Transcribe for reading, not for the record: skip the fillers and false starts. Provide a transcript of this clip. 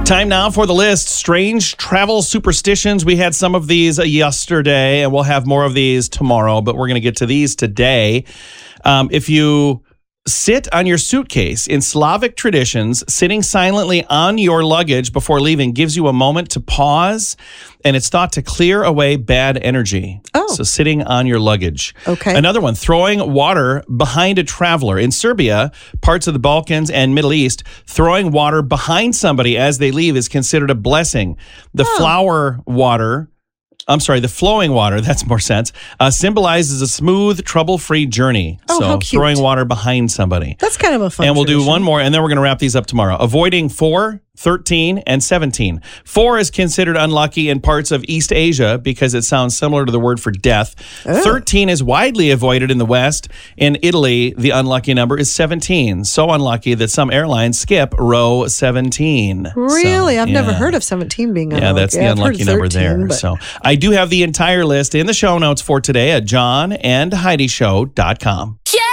Time now for the list. Strange travel superstitions. We had some of these yesterday, and we'll have more of these tomorrow, but we're going to get to these today. If you sit on your suitcase, in Slavic traditions, sitting silently on your luggage before leaving gives you a moment to pause, and it's thought to clear away bad energy. Oh. So sitting on your luggage. Okay. Another one, throwing water behind a traveler. In Serbia, parts of the Balkans and Middle East, throwing water behind somebody as they leave is considered a blessing. The flowing water, that's more sense, symbolizes a smooth, trouble-free journey. Oh, so how cute. throwing water behind somebody. That's kind of a fun And we'll do tradition. one more, and then we're going to wrap these up tomorrow. Avoiding 4, 13, and 17. 4 is considered unlucky in parts of East Asia because it sounds similar to the word for death. Oh. 13 is widely avoided in the West. In Italy, the unlucky number is 17. So unlucky that some airlines skip row 17. Really? So, I've never yeah. heard of 17 being unlucky. Yeah, that's the I've heard unlucky number 13, there. but- So I do have the entire list in the show notes for today at johnandheidishow.com. Yeah!